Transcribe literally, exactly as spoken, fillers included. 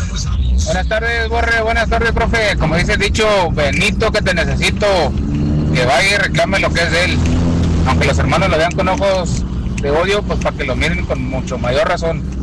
Buenas tardes, Borre, buenas tardes, profe. Como dice el dicho, Benito, que te necesito, que vaya y reclame lo que es de él. Aunque los hermanos lo vean con ojos de odio, pues para que lo miren con mucho mayor razón.